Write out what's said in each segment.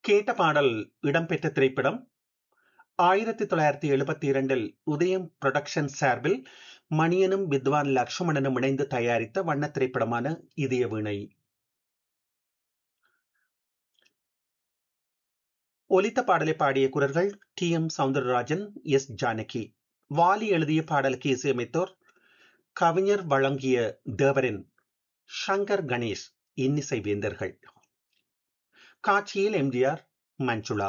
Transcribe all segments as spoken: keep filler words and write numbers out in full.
கேட்ட பாடல் இடம்பெற்ற திரைப்படம் ஆயிரத்தி தொள்ளாயிரத்தி எழுபத்தி இரண்டில் உதயம் புரொடக்ஷன் சார்பில் மணியனும் வித்வான் லக்ஷ்மணனும் இணைந்து தயாரித்த வண்ண திரைப்படமான இதய வீணை. ஒலித்த பாடலை பாடிய குரல்கள் D M Soundararajan, S Janaki. Vaali எழுதிய பாடலுக்கு இசையமைத்தோர் கவிஞர் வழங்கிய தேவரின் சங்கர் கணேஷ் இன்னிசை வேந்தர்கள். காட்சியில் எம்ஜிஆர், மஞ்சுளா.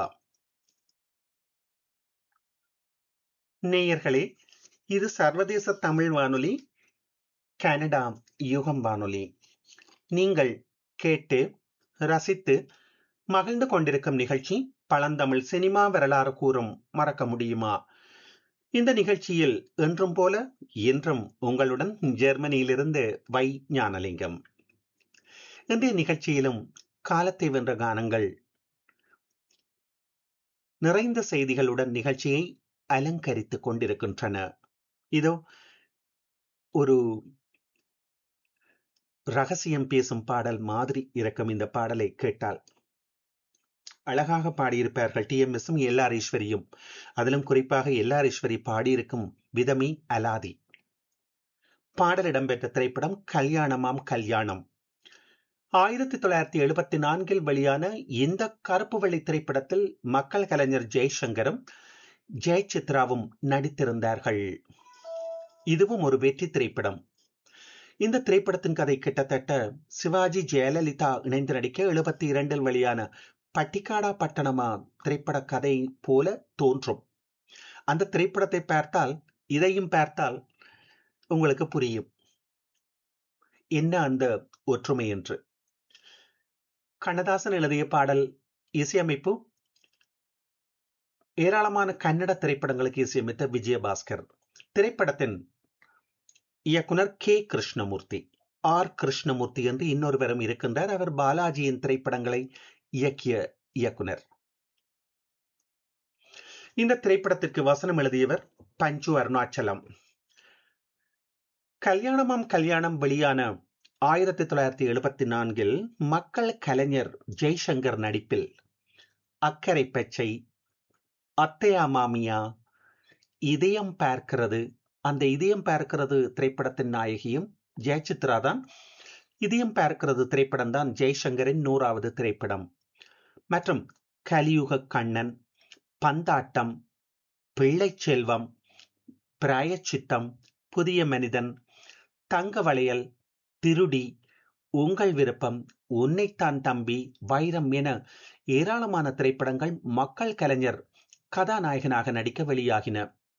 நேயர்களே, இது சர்வதேச தமிழ் வானொலி, கனடா யுகம் வானொலி. நீங்கள் கேட்டு ரசித்து மகிழ்ந்து கொண்டிருக்கும் நிகழ்ச்சி பழந்தமிழ் சினிமா வரலாறு கூறும் மறக்க முடியுமா? இந்த நிகழ்ச்சியில் என்றும் போல இன்றும் உங்களுடன் ஜெர்மனியிலிருந்து வை ஞானலிங்கம். இன்றைய நிகழ்ச்சியிலும் காலத்தை வென்ற கானங்கள் நிறைந்த செய்திகளுடன் நிகழ்ச்சியை அலங்கரித்துக் கொண்டிருக்கின்றன. இதோ ஒரு ரகசியம் பேசும் பாடல் மாதிரி இருக்கும். இந்த பாடலை கேட்டால் அழகாக பாடியிருப்பார்கள் டி எம் எஸும் எல் ஆர் ஈஸ்வரியும். அதிலும் குறிப்பாக எல் ஆர் ஈஸ்வரி பாடியிருக்கும் விதமே அலாதி. பாடல் இடம்பெற்ற திரைப்படம் கல்யாணமாம் கல்யாணம். ஆயிரத்தி தொள்ளாயிரத்தி எழுபத்தி நான்கில் வெளியான இந்த கருப்பு வெள்ளி திரைப்படத்தில் மக்கள் கலைஞர் ஜெய்சங்கரும் ஜெயசித்ராவும் நடித்திருந்தார்கள். இதுவும் ஒரு வெற்றி திரைப்படம். இந்த திரைப்படத்தின் கதை கிட்டத்தட்ட சிவாஜி ஜெயலலிதா இணைந்து நடிக்க எழுபத்தி இரண்டில் வெளியான பட்டிக்காடா பட்டணமா திரைப்பட கதை போல தோன்றும். அந்த திரைப்படத்தை பார்த்தால் இதையும் பார்த்தால் உங்களுக்கு புரியும் என்ன அந்த ஒற்றுமை என்று. கண்ணதாசன் எழுதிய பாடல், இசையமைப்பு ஏராளமான கன்னட திரைப்படங்களுக்கு இசையமைத்த விஜயபாஸ்கர். திரைப்படத்தின் இயக்குனர் கே கிருஷ்ணமூர்த்தி. ஆர் கிருஷ்ணமூர்த்தி என்று இன்னொருவரும் இருக்கின்றார். அவர் பாலாஜியின் திரைப்படங்களை இயக்கிய இயக்குனர். இந்த திரைப்படத்திற்கு வசனம் எழுதியவர் பஞ்சு அருணாச்சலம். கல்யாணமாம் கல்யாணம் வெளியான ஆயிரத்தி தொள்ளாயிரத்தி எழுபத்தி நான்கில் மக்கள் கலைஞர் ஜெய்சங்கர் நடிப்பில் அக்கரை பச்சை, அத்தையா மாமியா, இதயம் பார்க்கிறது, அந்த இதயம் பார்க்கிறது திரைப்படத்தின் நாயகியும் ஜெயசித்ரா தான். இதயம் பார்க்கிறது திரைப்படம் தான் ஜெய்சங்கரின் நூறாவது திரைப்படம். மற்றும் கலியுக கண்ணன், பந்தாட்டம், பிள்ளை செல்வம், பிராயச்சித்தம், புதிய மனிதன், தங்க வளையல், திருடி, உங்கள் விருப்பம், உன்னைத்தான் தம்பி, வைரம் என ஏராளமான திரைப்படங்கள் மக்கள் கலைஞர் கதாநாயகனாக நடிக்க வெளியாகின.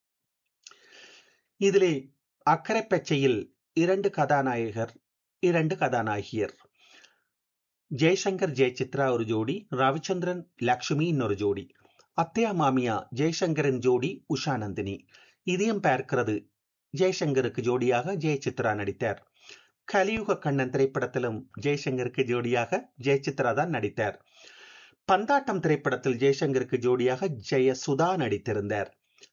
இதிலே அக்கரை பச்சையில் இரண்டு கதாநாயகர், இரண்டு கதாநாயகியர். ஜெய்சங்கர் ஜெயசித்ரா ஒரு ஜோடி, ரவிச்சந்திரன் லக்ஷ்மி இன்னொரு ஜோடி. அத்தையா மாமியா ஜெய்சங்கரின் ஜோடி உஷாநந்தினி. இதயம் பார்க்கிறது ஜெய்சங்கருக்கு ஜோடியாக ஜெயசித்ரா நடித்தார். கலியுக கண்ணன் திரைப்படத்திலும் ஜெய்சங்கருக்கு ஜோடியாக ஜெயசித்ரா தான் நடித்தார். பந்தாட்டம் திரைப்படத்தில் ஜெய்சங்கருக்கு ஜோடியாக ஜெயசுதா நடித்திருந்தார்.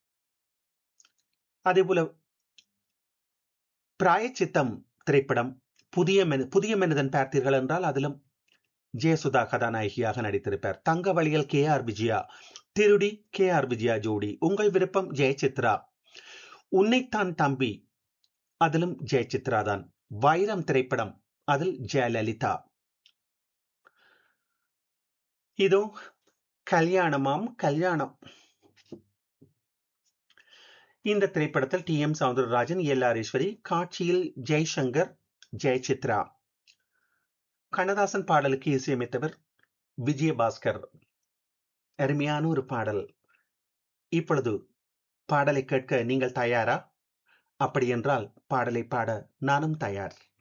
அதேபோல பிராயச்சித்தம் திரைப்படம், புதிய புதிய மனிதன் பார்த்தீர்கள் என்றால் அதிலும் ஜெயசுதா கதாநாயகியாக நடித்திருப்பார். தங்க வழியில் கே ஆர் விஜயா, திருடி கே ஆர் விஜயா ஜோடி, உங்கள் விருப்பம் ஜெயசித்ரா, உன்னைத்தான் தம்பி அதிலும் ஜெயசித்ரா தான். வைரம் திரைப்படம் அதில் ஜெயலலிதா. இதோ கல்யாணமாம் கல்யாணம். இந்த திரைப்படத்தில் D M Soundararajan, L R Eswari, காட்சியில் ஜெய்சங்கர், ஜெயசித்ரா. கண்ணதாசன் பாடலுக்கு இசையமைத்தவர் விஜயபாஸ்கர். அருமையான ஒரு பாடல். இப்பொழுது பாடலை கேட்க நீங்கள் தயாரா? அப்படி என்றால் பாடலை பாட நானும் தயார்.